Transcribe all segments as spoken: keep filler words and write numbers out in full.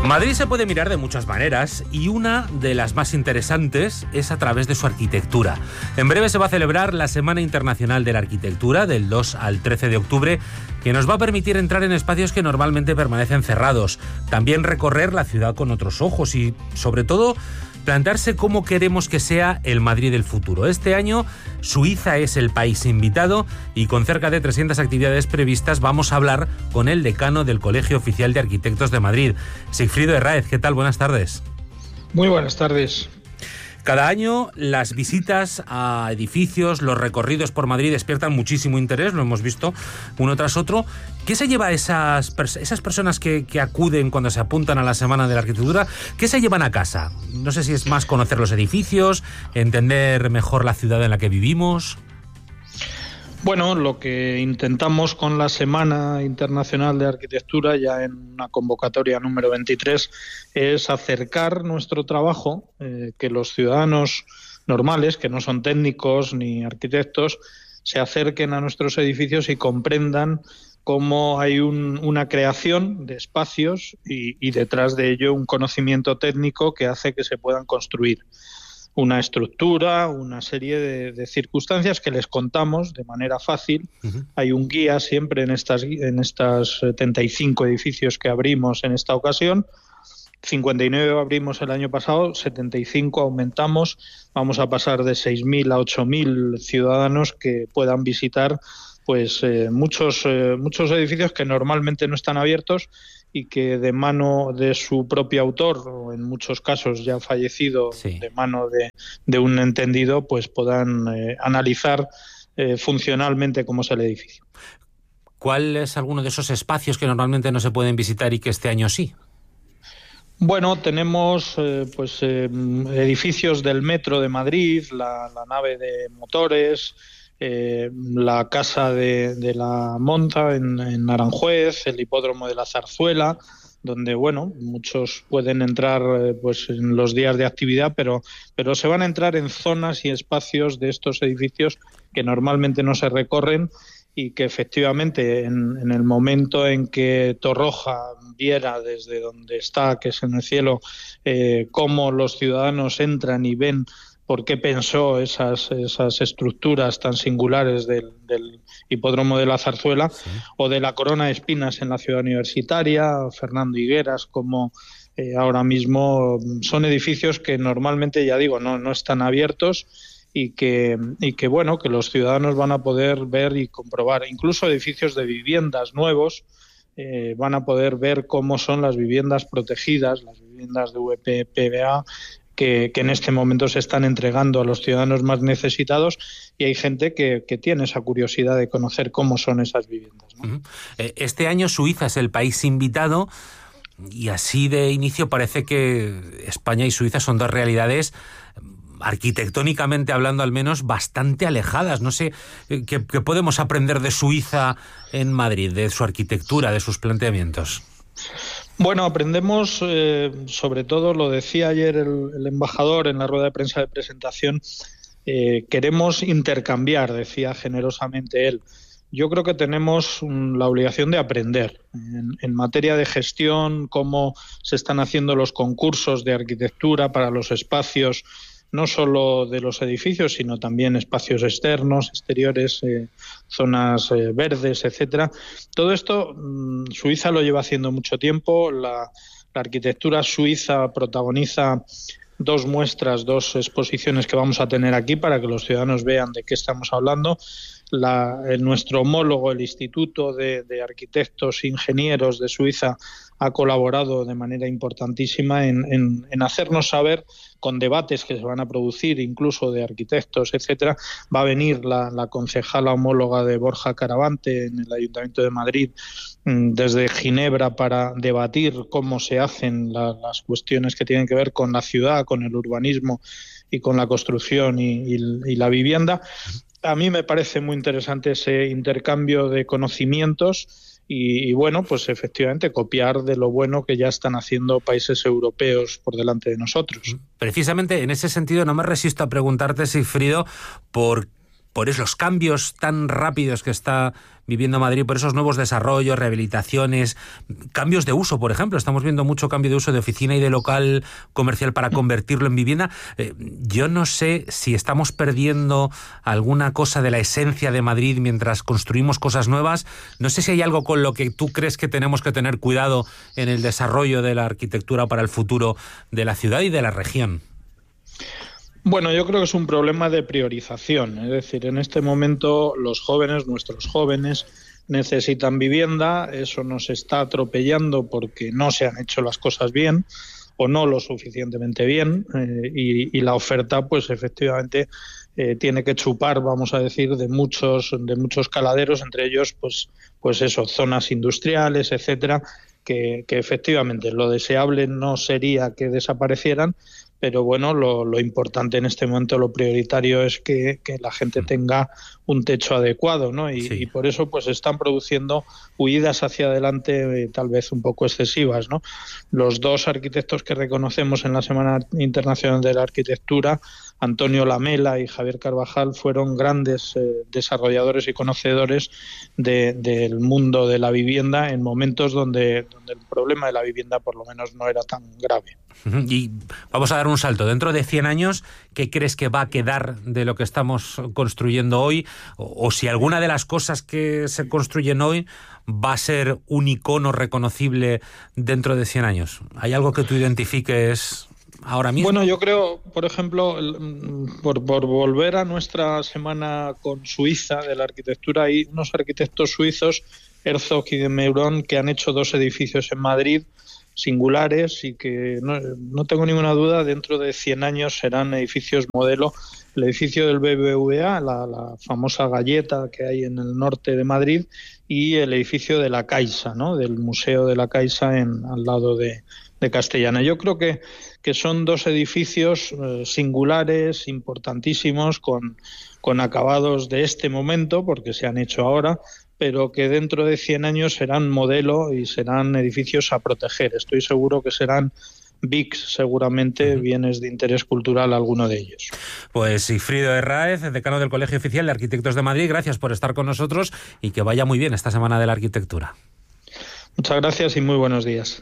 Madrid se puede mirar de muchas maneras y una de las más interesantes es a través de su arquitectura. En breve se va a celebrar la Semana Internacional de la Arquitectura del dos al trece de octubre, que nos va a permitir entrar en espacios que normalmente permanecen cerrados, también recorrer la ciudad con otros ojos y, sobre todo, plantearse cómo queremos que sea el Madrid del futuro. Este año Suiza es el país invitado y con cerca de trescientas actividades previstas vamos a hablar con el decano del Colegio Oficial de Arquitectos de Madrid, Sigfrido Herráez. ¿Qué tal? Buenas tardes. Muy buenas tardes. Cada año las visitas a edificios, los recorridos por Madrid despiertan muchísimo interés, lo hemos visto uno tras otro. ¿Qué se lleva a esas, esas personas que, que acuden cuando se apuntan a la Semana de la Arquitectura? ¿Qué se llevan a casa? No sé si es más conocer los edificios, entender mejor la ciudad en la que vivimos. Bueno, lo que intentamos con la Semana Internacional de Arquitectura, ya en una convocatoria número veintitrés, es acercar nuestro trabajo, eh, que los ciudadanos normales, que no son técnicos ni arquitectos, se acerquen a nuestros edificios y comprendan cómo hay un, una creación de espacios y, y detrás de ello un conocimiento técnico que hace que se puedan construir una estructura, una serie de, de circunstancias que les contamos de manera fácil. Uh-huh. Hay un guía siempre en estas en estos setenta y cinco edificios que abrimos en esta ocasión. cincuenta y nueve abrimos el año pasado, setenta y cinco aumentamos. Vamos a pasar de seis mil a ocho mil ciudadanos que puedan visitar pues eh, muchos eh, muchos edificios que normalmente no están abiertos y que de mano de su propio autor, o en muchos casos ya fallecido, sí. de mano de, de un entendido, pues puedan eh, analizar eh, funcionalmente cómo es el edificio. ¿Cuál es alguno de esos espacios que normalmente no se pueden visitar y que este año sí? Bueno, tenemos eh, pues eh, edificios del Metro de Madrid, la, la nave de motores, Eh, la Casa de, de la Monta en, en Aranjuez, el Hipódromo de la Zarzuela, donde bueno, muchos pueden entrar eh, pues en los días de actividad, pero, pero se van a entrar en zonas y espacios de estos edificios que normalmente no se recorren y que efectivamente en, en el momento en que Torroja viera desde donde está, que es en el cielo, eh, cómo los ciudadanos entran y ven por qué pensó esas, esas estructuras tan singulares del, del Hipódromo de la Zarzuela, sí. o de la Corona de Espinas en la Ciudad Universitaria, Fernando Higueras, como eh, ahora mismo son edificios que normalmente, ya digo, no, no están abiertos y que, y que, bueno, que los ciudadanos van a poder ver y comprobar. Incluso edificios de viviendas nuevos eh, van a poder ver cómo son las viviendas protegidas, las viviendas de V P P B A, Que, que en este momento se están entregando a los ciudadanos más necesitados, y hay gente que, que tiene esa curiosidad de conocer cómo son esas viviendas, ¿no? Uh-huh. Este año Suiza es el país invitado y así de inicio parece que España y Suiza son dos realidades, arquitectónicamente hablando al menos, bastante alejadas. No sé, ¿qué, qué podemos aprender de Suiza en Madrid, de su arquitectura, de sus planteamientos? Bueno, aprendemos, eh, sobre todo, lo decía ayer el, el embajador en la rueda de prensa de presentación, eh, queremos intercambiar, decía generosamente él. Yo creo que tenemos um, la obligación de aprender en, en materia de gestión, cómo se están haciendo los concursos de arquitectura para los espacios, no solo de los edificios, sino también espacios externos, exteriores, eh, zonas eh, verdes, etcétera. Todo esto mmm, Suiza lo lleva haciendo mucho tiempo. La, la arquitectura suiza protagoniza dos muestras, dos exposiciones que vamos a tener aquí para que los ciudadanos vean de qué estamos hablando. La, el, nuestro homólogo, el Instituto de, de Arquitectos e Ingenieros de Suiza, ha colaborado de manera importantísima en, en, en hacernos saber, con debates que se van a producir, incluso de arquitectos, etcétera. Va a venir la, la concejala homóloga de Borja Caravante en el Ayuntamiento de Madrid desde Ginebra para debatir cómo se hacen la, las cuestiones que tienen que ver con la ciudad, con el urbanismo y con la construcción y, y, y la vivienda. A mí me parece muy interesante ese intercambio de conocimientos y, y, bueno, pues efectivamente copiar de lo bueno que ya están haciendo países europeos por delante de nosotros. Precisamente en ese sentido no me resisto a preguntarte, Sigfrido, por por esos cambios tan rápidos que está viviendo Madrid, por esos nuevos desarrollos, rehabilitaciones, cambios de uso, por ejemplo. Estamos viendo mucho cambio de uso de oficina y de local comercial para convertirlo en vivienda. Eh, yo no sé si estamos perdiendo alguna cosa de la esencia de Madrid mientras construimos cosas nuevas. No sé si hay algo con lo que tú crees que tenemos que tener cuidado en el desarrollo de la arquitectura para el futuro de la ciudad y de la región. Bueno, yo creo que es un problema de priorización. Es decir, en este momento los jóvenes, nuestros jóvenes, necesitan vivienda. Eso nos está atropellando porque no se han hecho las cosas bien o no lo suficientemente bien. Eh, y, y la oferta, pues efectivamente, eh, tiene que chupar, vamos a decir, de muchos, de muchos caladeros, entre ellos, pues, pues eso, zonas industriales, etcétera, que, que efectivamente lo deseable no sería que desaparecieran. Pero bueno, lo, lo importante en este momento, lo prioritario es que, que la gente tenga un techo adecuado, ¿no? Y, sí. y por eso pues están produciendo huidas hacia adelante eh, tal vez un poco excesivas, ¿no? Los dos arquitectos que reconocemos en la Semana Internacional de la Arquitectura, Antonio Lamela y Javier Carvajal, fueron grandes eh, desarrolladores y conocedores de, del mundo de la vivienda en momentos donde, donde el problema de la vivienda por lo menos no era tan grave. Y vamos a dar un salto. Dentro de cien años, ¿qué crees que va a quedar de lo que estamos construyendo hoy? O, o si alguna de las cosas que se construyen hoy va a ser un icono reconocible dentro de cien años. ¿Hay algo que tú identifiques ahora mismo? Bueno, yo creo, por ejemplo, por, por volver a nuestra semana con Suiza de la arquitectura, hay unos arquitectos suizos, Herzog y de Meuron, que han hecho dos edificios en Madrid singulares y que no, no tengo ninguna duda dentro de cien años serán edificios modelo. El edificio del B B V A, la, la famosa galleta que hay en el norte de Madrid, y el edificio de la Caixa, ¿no? Del Museo de la Caixa en, al lado de, de Castellana. Yo creo que, que son dos edificios eh, singulares, importantísimos, con, con acabados de este momento, porque se han hecho ahora, pero que dentro de cien años serán modelo y serán edificios a proteger. Estoy seguro que serán B I Cs, seguramente, bienes de interés cultural, alguno de ellos. Pues Sigfrido Herráez, decano del Colegio Oficial de Arquitectos de Madrid, gracias por estar con nosotros y que vaya muy bien esta Semana de la Arquitectura. Muchas gracias y muy buenos días.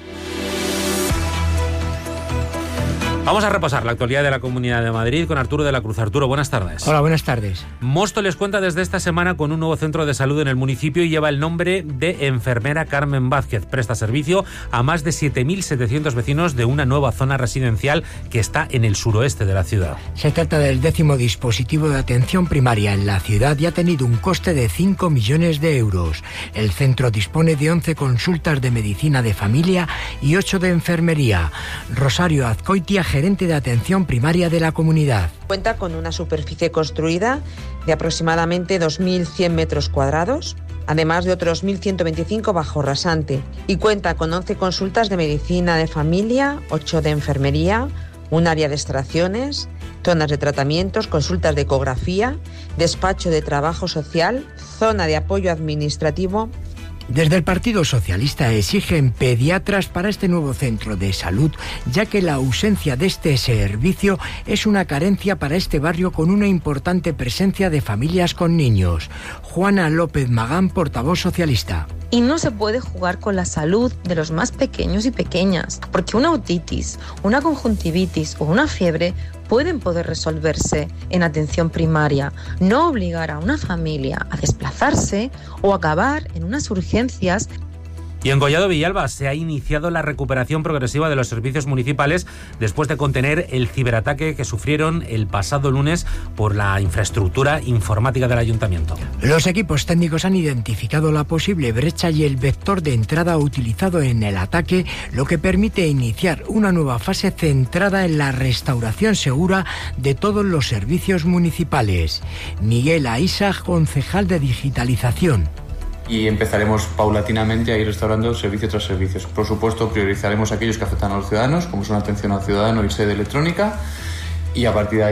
Vamos a repasar la actualidad de la Comunidad de Madrid con Arturo de la Cruz. Arturo, buenas tardes. Hola, buenas tardes. Móstoles cuenta desde esta semana con un nuevo centro de salud en el municipio y lleva el nombre de Enfermera Carmen Vázquez. Presta servicio a más de siete mil setecientos vecinos de una nueva zona residencial que está en el suroeste de la ciudad. Se trata del décimo dispositivo de atención primaria en la ciudad y ha tenido un coste de cinco millones de euros. El centro dispone de once consultas de medicina de familia y ocho de enfermería. Rosario Azcoitia, gerente de atención primaria de la comunidad. Cuenta con una superficie construida de aproximadamente dos mil cien metros cuadrados, además de otros mil ciento veinticinco bajo rasante, y cuenta con once consultas de medicina de familia, ocho de enfermería, un área de extracciones, zonas de tratamientos, consultas de ecografía, despacho de trabajo social, zona de apoyo administrativo. Desde el Partido Socialista exigen pediatras para este nuevo centro de salud, ya que la ausencia de este servicio es una carencia para este barrio con una importante presencia de familias con niños. Juana López Magán, portavoz socialista. Y no se puede jugar con la salud de los más pequeños y pequeñas, porque una otitis, una conjuntivitis o una fiebre pueden poder resolverse en atención primaria, no obligar a una familia a desplazarse o acabar en unas urgencias. Y en Collado Villalba se ha iniciado la recuperación progresiva de los servicios municipales después de contener el ciberataque que sufrieron el pasado lunes por la infraestructura informática del ayuntamiento. Los equipos técnicos han identificado la posible brecha y el vector de entrada utilizado en el ataque, lo que permite iniciar una nueva fase centrada en la restauración segura de todos los servicios municipales. Miguel Aisa, concejal de digitalización. Y empezaremos paulatinamente a ir restaurando servicio tras servicio. Por supuesto, priorizaremos aquellos que afectan a los ciudadanos, como son atención al ciudadano y sede electrónica, y a partir de ahí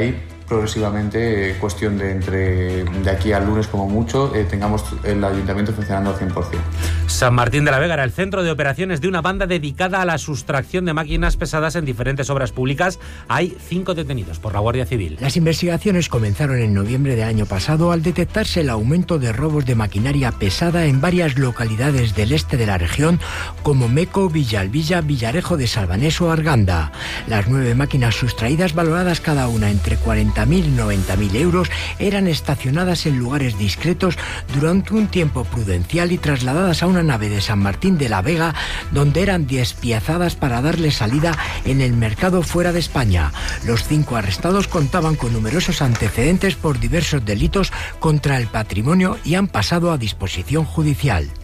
progresivamente, eh, cuestión de entre de aquí al lunes como mucho, eh, tengamos el ayuntamiento funcionando al cien por ciento. San Martín de la Vega era el centro de operaciones de una banda dedicada a la sustracción de máquinas pesadas en diferentes obras públicas. Hay cinco detenidos por la Guardia Civil. Las investigaciones comenzaron en noviembre del año pasado al detectarse el aumento de robos de maquinaria pesada en varias localidades del este de la región, como Meco, Villalbilla, Villarejo de Salvanés o Arganda. Las nueve máquinas sustraídas, valoradas cada una entre cuarenta mil y noventa mil euros, eran estacionadas en lugares discretos durante un tiempo prudencial y trasladadas a una nave de San Martín de la Vega, donde eran despiazadas para darle salida en el mercado fuera de España. Los cinco arrestados contaban con numerosos antecedentes por diversos delitos contra el patrimonio y han pasado a disposición judicial.